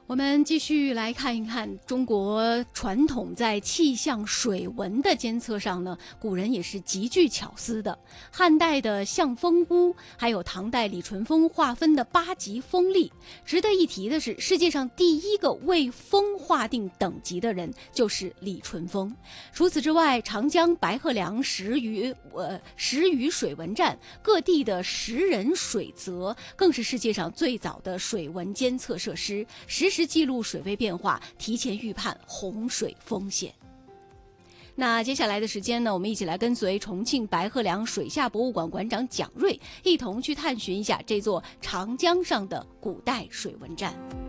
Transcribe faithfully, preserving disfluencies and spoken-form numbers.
我们继续来看一看中国传统在气象水文的监测上呢，古人也是极具巧思的。汉代的象风屋，还有唐代李淳风划分的八级风力。值得一提的是，世界上第一个为风划定等级的人就是李淳风。除此之外，长江、白鹤梁、石鱼呃石鱼水文站各地的石人水泽，更是世界上最早的水文监测设施，实时记录水位变化，提前预判洪水风险。那接下来的时间呢，我们一起来跟随重庆白鹤梁水下博物馆馆长蒋瑞，一同去探寻一下这座长江上的古代水文站。